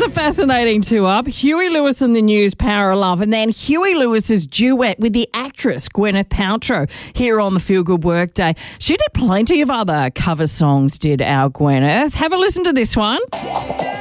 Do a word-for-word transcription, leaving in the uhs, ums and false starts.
a fascinating two-up. Huey Lewis and the News, Power of Love, and then Huey Lewis's duet with the actress Gwyneth Paltrow here on the Feel Good Workday. She did plenty of other cover songs, did our Gwyneth. Have a listen to this one.